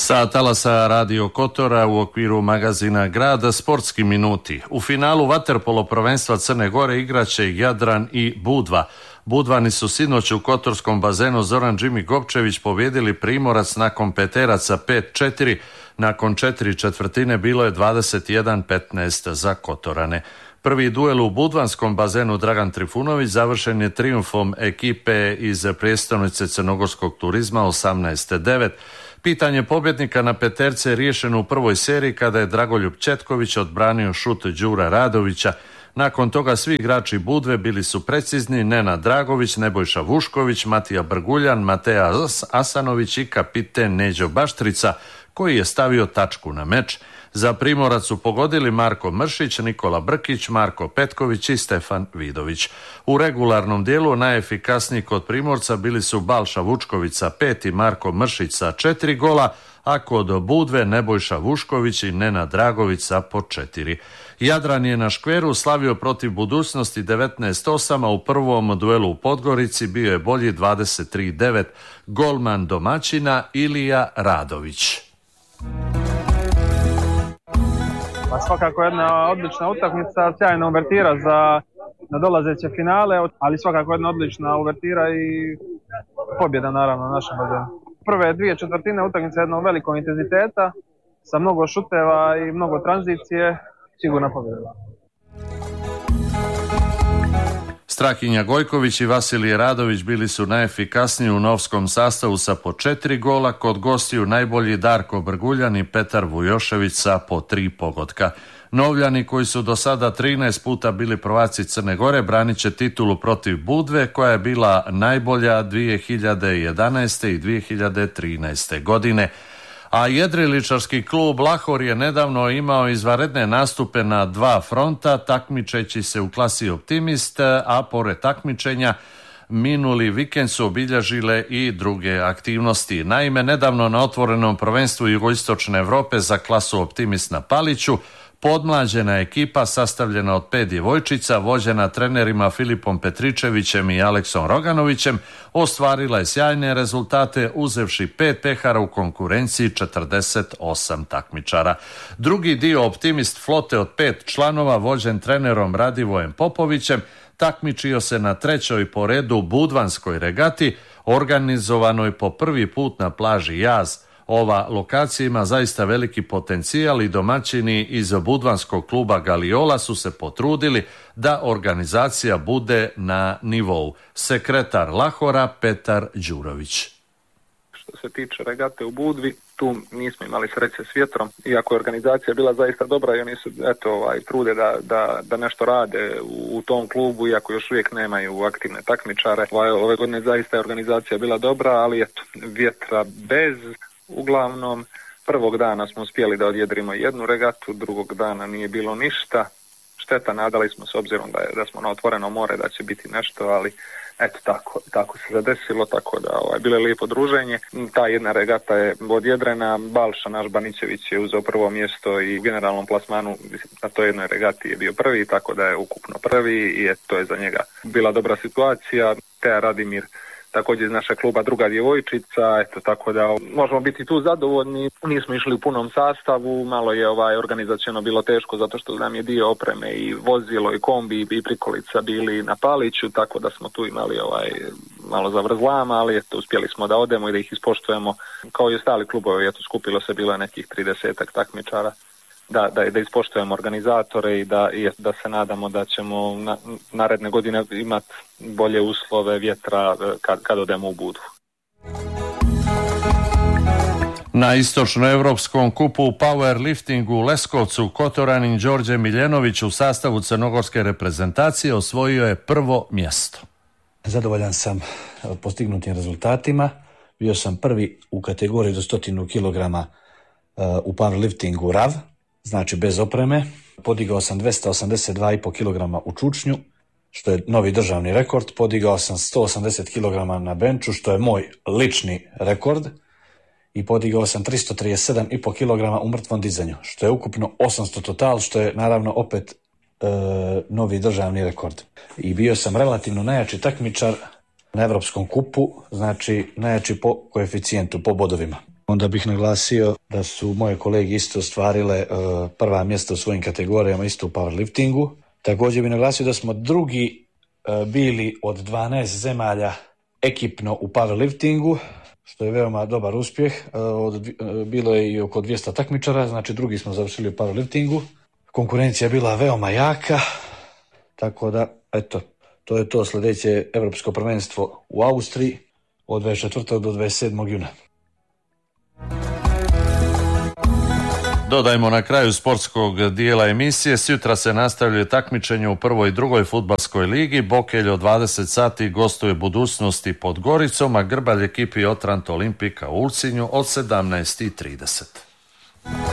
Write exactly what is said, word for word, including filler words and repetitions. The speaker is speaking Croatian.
Sa talasa Radio Kotora u okviru magazina Grada sportski minuti. U finalu vaterpolo prvenstva Crne Gore igraće Jadran i Budva. Budvani su sinoć u kotorskom bazenu Zoran Džimi Gopčević pobijedili Primorac nakon peteraca pet četiri. Nakon četiri četvrtine bilo je dvadeset jedan petnaest za Kotorane. Prvi duel u budvanskom bazenu Dragan Trifunović završen je trijumfom ekipe iz prijestolnice crnogorskog turizma osamnaest devet. Pitanje pobjednika na peterce je riješeno u prvoj seriji kada je Dragoljub Četković odbranio šut Đura Radovića. Nakon toga svi igrači Budve bili su precizni: Nenad Dragović, Nebojša Vušković, Matija Brguljan, Mateja Asanović i kapiten Neđo Baštrica, koji je stavio tačku na meč. Za Primorac su pogodili Marko Mršić, Nikola Brkić, Marko Petković i Stefan Vidović. U regularnom dijelu najefikasniji kod Primorca bili su Balša Vučković sa pet i Marko Mršić sa četiri gola, a kod Budve Nebojša Vušković i Nenad Dragović sa po četiri. Jadran je na škveru slavio protiv Budućnosti devetnaest osam, a u prvom duelu u Podgorici bio je bolji dvadeset tri devet. Golman domaćina Ilija Radović. Pa svakako jedna odlična utakmica, sjajna uvertira za nadolazeće finale, ali svakako jedna odlična uvertira i pobjeda naravno na našem bazenu. Prve dvije četvrtine utakmice jednog velikog intenziteta, sa mnogo šuteva i mnogo tranzicije, sigurna pobjeda. Strahinja Gojković i Vasilije Radović bili su najefikasniji u novskom sastavu sa po četiri gola, kod gostiju najbolji Darko Brguljan i Petar Vujošević sa po tri pogotka. Novljani, koji su do sada trinaest puta bili prvaci Crne Gore, branit će titulu protiv Budve, koja je bila najbolja dvije hiljade jedanaeste i dvije hiljade trinaeste godine. A jedriličarski klub Lahor je nedavno imao izvanredne nastupe na dva fronta, takmičeći se u klasi Optimist, a pored takmičenja minuli vikend su obilježile i druge aktivnosti. Naime, nedavno na otvorenom prvenstvu jugoistočne Europe za klasu Optimist na Paliću, podmlađena ekipa sastavljena od pet djevojčica, vođena trenerima Filipom Petričevićem i Aleksom Roganovićem, ostvarila je sjajne rezultate uzevši pet pehara u konkurenciji četrdeset osam takmičara. Drugi dio Optimist flote od pet članova, vođen trenerom Radivojem Popovićem, takmičio se na trećoj po redu budvanskoj regati, organizovanoj po prvi put na plaži Jaz. Ova lokacija ima zaista veliki potencijal i domaćini iz budvanskog kluba Galiola su se potrudili da organizacija bude na nivou. Sekretar Lahora Petar Đurović. Što se tiče regate u Budvi, tu nismo imali sreće s vjetrom, iako je organizacija bila zaista dobra i oni su eto, ovaj, trude da, da, da nešto rade u, u tom klubu, iako još uvijek nemaju aktivne takmičare. Ovaj, ove godine zaista je organizacija bila dobra, ali eto, vjetra bez. Uglavnom, prvog dana smo uspjeli da odjedrimo jednu regatu, drugog dana nije bilo ništa. Šteta, nadali smo s obzirom da, je, da smo na otvoreno more da će biti nešto, ali eto tako, tako se zadesilo, tako da ovaj, bilo je lijepo druženje. Ta jedna regata je odjedrena, Balša naš Banićević je uzeo prvo mjesto i u generalnom plasmanu na toj jednoj regati je bio prvi, tako da je ukupno prvi i eto, to je za njega bila dobra situacija. Teja Radimir također iz našeg kluba druga djevojčica, eto tako da možemo biti tu zadovoljni. Nismo išli u punom sastavu, malo je ovaj organizaciono bilo teško zato što nam je dio opreme i vozilo i kombi i prikolica bili na Paliću, tako da smo tu imali ovaj malo zavrzlama, ali eto uspjeli smo da odemo i da ih ispoštujemo kao i ostali klubovi. Eto skupilo se bilo nekih tridesetak takmičara. Da, da, da ispoštujemo organizatore i da, i da se nadamo da ćemo na, naredne godine imati bolje uslove vjetra kad, kad odemo u Budvu. Na istočnoevropskom kupu u powerliftingu u Leskovcu Kotoranin Đorđe Miljenović u sastavu crnogorske reprezentacije osvojio je prvo mjesto. Zadovoljan sam postignutim rezultatima. Bio sam prvi u kategoriji do stotinu kilograma u powerliftingu R A V. Znači bez opreme. Podigao sam dvesta osamdeset dva i po kilograma u čučnju, što je novi državni rekord. Podigao sam sto osamdeset kilograma na benču, što je moj lični rekord. I podigao sam tristo trideset sedam i po kilograma u mrtvom dizanju, što je ukupno osamsto total, što je naravno opet e, novi državni rekord. I bio sam relativno najjači takmičar na Evropskom kupu, znači najjači po koeficijentu, po bodovima. Onda bih naglasio da su moje kolege isto ostvarile uh, prva mjesta u svojim kategorijama isto u powerliftingu. Također bih naglasio da smo drugi uh, bili od dvanaest zemalja ekipno u powerliftingu, što je veoma dobar uspjeh. Uh, od, uh, bilo je i oko dvjesto takmičara, znači drugi smo završili u powerliftingu. Konkurencija je bila veoma jaka, tako da, eto, to je to. Sljedeće Europsko prvenstvo u Austriji od dvadeset četvrtog do dvadeset sedmog juna. Dodajmo na kraju sportskog dijela emisije, sutra se nastavljaju takmičenje u prvoj i drugoj fudbalskoj ligi. Bokelj od dvadeset sati gostuje Budućnosti pod Goricom, a Grbalj ekipi Otrant Olimpika u Ulcinju od sedamnaest i trideset.